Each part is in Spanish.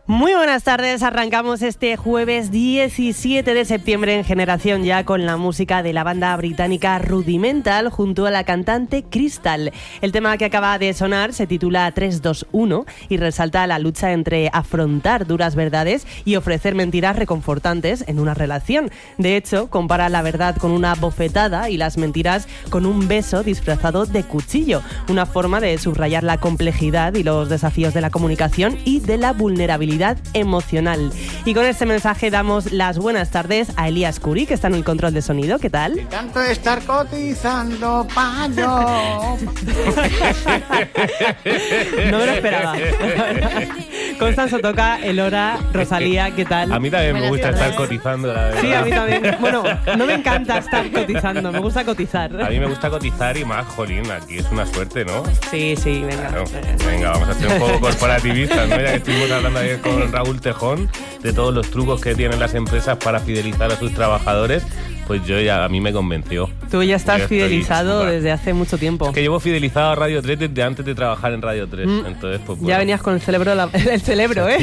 Muy buenas tardes, arrancamos este jueves 17 de septiembre en Generación Ya con la música de la banda británica Rudimental junto a la cantante Crystal. El tema que acaba de sonar se titula 3-2-1 y resalta la lucha entre afrontar duras verdades y ofrecer mentiras reconfortantes en una relación. De hecho, compara la verdad con una bofetada y las mentiras con un beso disfrazado de cuchillo, una forma de subrayar la complejidad y los desafíos de la comunicación y de la vulnerabilidad emocional. Y con este mensaje damos las buenas tardes a Elías Curi, que está en el control de sonido. ¿Qué tal? Tanto de estar cotizando payo. No me lo esperaba. Constanzo toca, Elora, Rosalía, ¿qué tal? A mí también me gusta estar cotizando, la verdad. Sí, a mí también. Bueno, no me encanta estar cotizando, me gusta cotizar. A mí me gusta cotizar y más, jolín, aquí es una suerte, ¿no? Sí, venga. Claro. Venga, vamos a hacer un poco corporativistas, ¿no? Ya que estuvimos hablando ayer con Raúl Tejón de todos los trucos que tienen las empresas para fidelizar a sus trabajadores, pues a mí me convenció. Tú ya estás fidelizado desde hace mucho tiempo. Es que llevo fidelizado a Radio 3 desde antes de trabajar en Radio 3. Entonces, pues, bueno. Ya venías con el cerebro, ¿eh?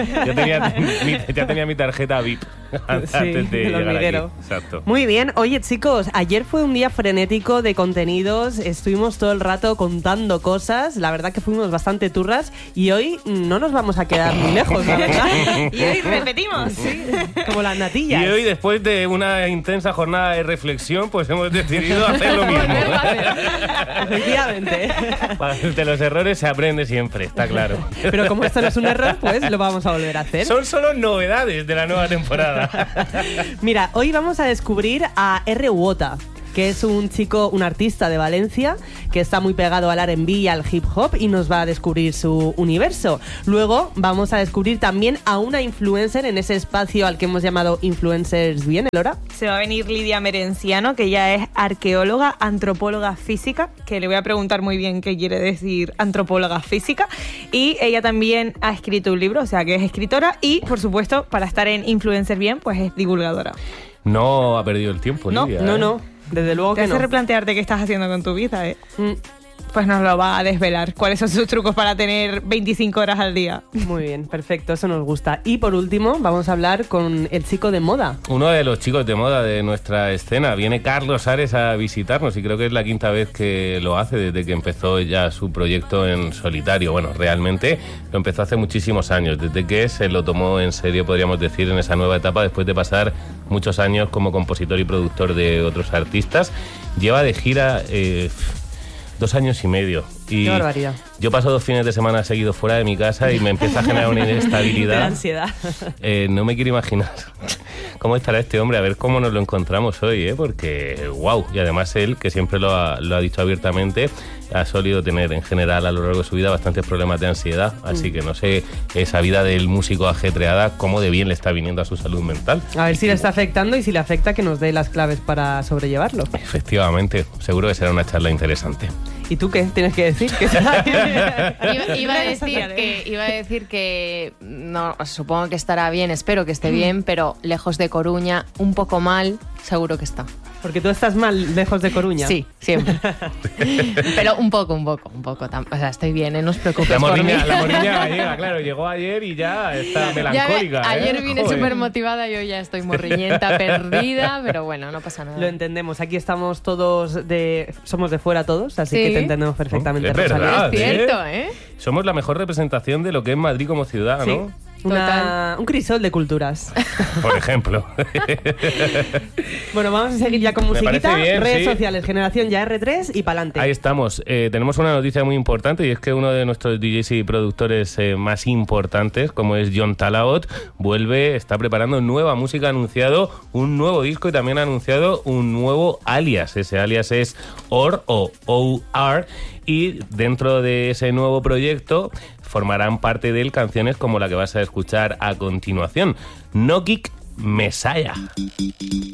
Ya tenía mi tarjeta VIP antes de llegar aquí. Exacto. Muy bien. Oye, chicos, ayer fue un día frenético de contenidos. Estuvimos todo el rato contando cosas. La verdad que fuimos bastante turras. Y hoy no nos vamos a quedar muy lejos, la verdad. Y hoy repetimos. Sí, como las natillas. Y hoy, después de una intensa jornada de reflexión, pues hemos decidido hacer lo mismo. Efectivamente. De los errores se aprende siempre, está claro. Pero como esto no es un error, pues lo vamos a volver a hacer. Son solo novedades de la nueva temporada. Mira, hoy vamos a descubrir a R. Wota, que es un artista de Valencia que está muy pegado al R&B y al hip hop y nos va a descubrir su universo. Luego vamos a descubrir también a una influencer en ese espacio al que hemos llamado Influencers Bien, Elora. Se va a venir Lidia Merenciano, que ella es arqueóloga, antropóloga física, que le voy a preguntar muy bien qué quiere decir antropóloga física, y ella también ha escrito un libro, o sea que es escritora y, por supuesto, para estar en Influencer Bien, pues es divulgadora. No ha perdido el tiempo, Lidia. No. Desde luego que te no. hace replantearte qué estás haciendo con tu vida, ¿eh? Pues nos lo va a desvelar. ¿Cuáles son sus trucos para tener 25 horas al día? Muy bien, perfecto, eso nos gusta. Y por último, vamos a hablar con el chico de moda. Uno de los chicos de moda de nuestra escena. Viene Carlos Ares a visitarnos y creo que es la quinta vez que lo hace desde que empezó ya su proyecto en solitario. Bueno, realmente lo empezó hace muchísimos años, desde que se lo tomó en serio, podríamos decir, en esa nueva etapa, después de pasar muchos años como compositor y productor de otros artistas. Lleva de gira 2 años y medio. Y qué barbaridad. Yo paso 2 fines de semana seguidos fuera de mi casa y me empieza a generar una inestabilidad. De ansiedad. No me quiero imaginar cómo estará este hombre, a ver cómo nos lo encontramos hoy, porque wow. Y además él, que siempre lo ha dicho abiertamente, ha solido tener en general a lo largo de su vida bastantes problemas de ansiedad, así que no sé, esa vida del músico ajetreada, cómo de bien le está viniendo a su salud mental. A ver si le está afectando y si le afecta, que nos dé las claves para sobrellevarlo. Efectivamente, seguro que será una charla interesante. ¿Y tú qué tienes que decir? Iba a decir que no, supongo que estará bien, espero que esté bien, pero lejos de Coruña, un poco mal, seguro que está. Porque tú estás mal lejos de Coruña. Sí, siempre. Pero un poco. O sea, estoy bien, no os preocupéis por mí. La morriña gallega, claro, llegó ayer y ya está melancólica. Ayer vine súper motivada y hoy ya estoy morriñenta, perdida, pero bueno, no pasa nada. Lo entendemos, aquí estamos todos somos de fuera todos, así que te entendemos perfectamente, es Rosalía. verdad, es cierto, ¿eh? Somos la mejor representación de lo que es Madrid como ciudad, sí. ¿no? Un crisol de culturas. Por ejemplo. Bueno, vamos a seguir ya con musiquita. Bien, redes sociales, Generación Ya R3 y pa'lante. Ahí estamos. Tenemos una noticia muy importante y es que uno de nuestros DJs y productores más importantes, como es John Talaot, está preparando nueva música, ha anunciado un nuevo disco y también ha anunciado un nuevo alias. Ese alias es OR o OR, y dentro de ese nuevo proyecto formarán parte de él canciones como la que vas a escuchar a continuación, No Kick Messiah.